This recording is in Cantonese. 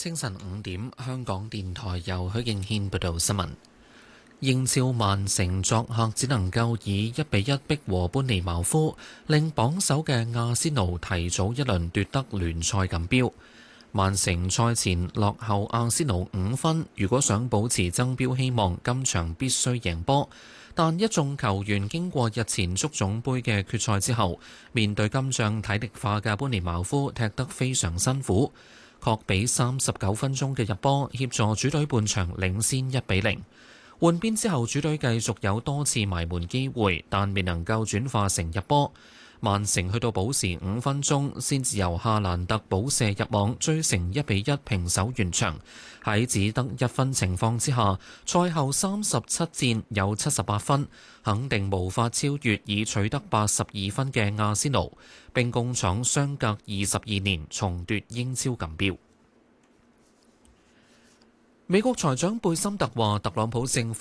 清晨5點，香港電台由許敬軒報道新聞。英超曼城作客只能夠以1-1逼和般尼茅夫，令榜首嘅阿仙奴提早一輪奪得聯賽錦標。曼城賽前落後阿仙奴5分，如果想保持爭標希望，今場必須贏波。但一眾球員經過日前足總杯嘅決賽之後，面對今仗體力化嘅般尼茅夫，踢得非常辛苦。確比39分鐘嘅入波協助主隊半場領先1-0。換邊之後，主隊繼續有多次埋門機會，但未能夠轉化成入波。曼城去到補時5分鐘，先至由夏蘭特補射入網，追成1-1平手完場。喺只得1分情況之下，賽後37戰有78分，肯定無法超越已取得82分嘅阿仙奴。兵工廠相隔22年重奪英超錦標。美國財長貝森特話，特朗普政府